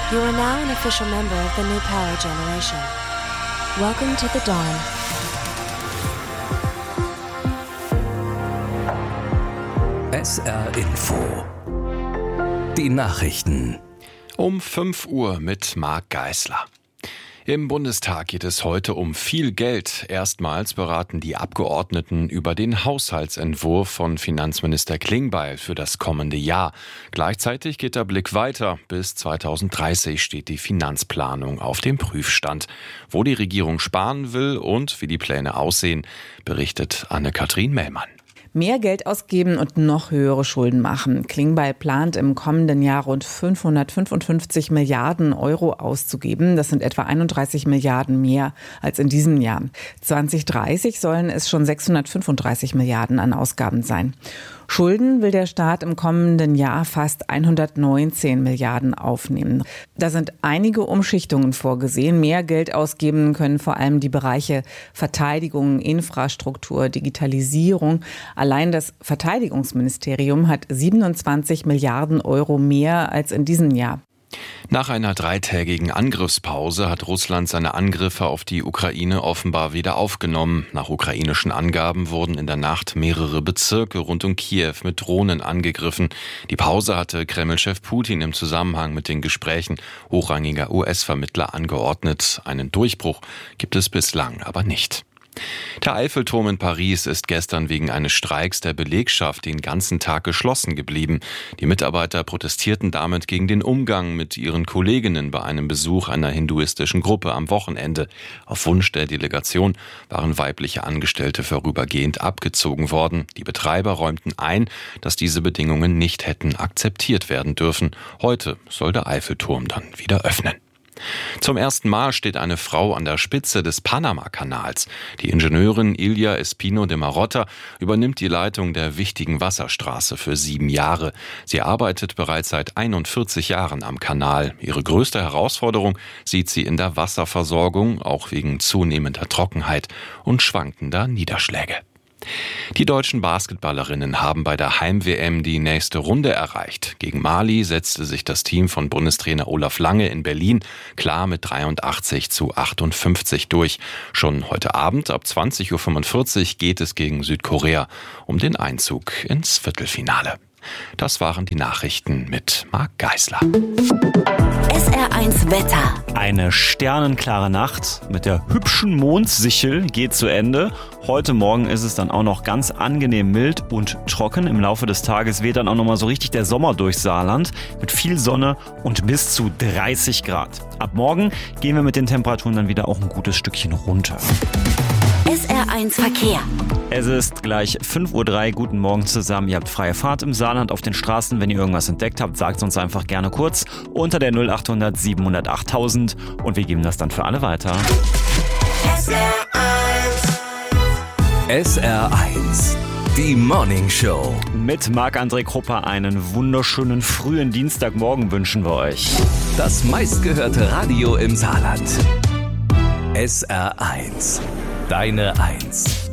You are now an official member of the new power generation. Welcome to the dawn. SR Info. Die Nachrichten. Um 5 Uhr mit Marc Geisler. Im Bundestag geht es heute um viel Geld. Erstmals beraten die Abgeordneten über den Haushaltsentwurf von Finanzminister Klingbeil für das kommende Jahr. Gleichzeitig geht der Blick weiter. Bis 2030 steht die Finanzplanung auf dem Prüfstand. Wo die Regierung sparen will und wie die Pläne aussehen, berichtet Anne-Kathrin Mellmann. Mehr Geld ausgeben und noch höhere Schulden machen. Klingbeil plant im kommenden Jahr rund 555 Milliarden Euro auszugeben. Das sind etwa 31 Milliarden mehr als in diesem Jahr. 2030 sollen es schon 635 Milliarden an Ausgaben sein. Schulden will der Staat im kommenden Jahr fast 119 Milliarden aufnehmen. Da sind einige Umschichtungen vorgesehen. Mehr Geld ausgeben können vor allem die Bereiche Verteidigung, Infrastruktur, Digitalisierung. Allein das Verteidigungsministerium hat 27 Milliarden Euro mehr als in diesem Jahr. Nach einer 3-tägigen Angriffspause hat Russland seine Angriffe auf die Ukraine offenbar wieder aufgenommen. Nach ukrainischen Angaben wurden in der Nacht mehrere Bezirke rund um Kiew mit Drohnen angegriffen. Die Pause hatte Kreml-Chef Putin im Zusammenhang mit den Gesprächen hochrangiger US-Vermittler angeordnet. Einen Durchbruch gibt es bislang aber nicht. Der Eiffelturm in Paris ist gestern wegen eines Streiks der Belegschaft den ganzen Tag geschlossen geblieben. Die Mitarbeiter protestierten damit gegen den Umgang mit ihren Kolleginnen bei einem Besuch einer hinduistischen Gruppe am Wochenende. Auf Wunsch der Delegation waren weibliche Angestellte vorübergehend abgezogen worden. Die Betreiber räumten ein, dass diese Bedingungen nicht hätten akzeptiert werden dürfen. Heute soll der Eiffelturm dann wieder öffnen. Zum ersten Mal steht eine Frau an der Spitze des Panama-Kanals. Die Ingenieurin Ilia Espino de Marotta übernimmt die Leitung der wichtigen Wasserstraße für 7 Jahre. Sie arbeitet bereits seit 41 Jahren am Kanal. Ihre größte Herausforderung sieht sie in der Wasserversorgung, auch wegen zunehmender Trockenheit und schwankender Niederschläge. Die deutschen Basketballerinnen haben bei der Heim-WM die nächste Runde erreicht. Gegen Mali setzte sich das Team von Bundestrainer Olaf Lange in Berlin klar mit 83:58 durch. Schon heute Abend ab 20:45 Uhr geht es gegen Südkorea um den Einzug ins Viertelfinale. Das waren die Nachrichten mit Marc Geisler. SR1 Wetter. Eine sternenklare Nacht mit der hübschen Mondsichel geht zu Ende. Heute Morgen ist es dann auch noch ganz angenehm mild und trocken. Im Laufe des Tages weht dann auch nochmal so richtig der Sommer durchs Saarland mit viel Sonne und bis zu 30 Grad. Ab morgen gehen wir mit den Temperaturen dann wieder auch ein gutes Stückchen runter. SR1 Verkehr. Es ist gleich 5:03 Uhr. Guten Morgen zusammen. Ihr habt freie Fahrt im Saarland auf den Straßen. Wenn ihr irgendwas entdeckt habt, sagt es uns einfach gerne kurz unter der 0800 700 8000 und wir geben das dann für alle weiter. SR1, die Morning Show. Mit Marc-André Krupper einen wunderschönen frühen Dienstagmorgen wünschen wir euch. Das meistgehörte Radio im Saarland. SR1, deine 1.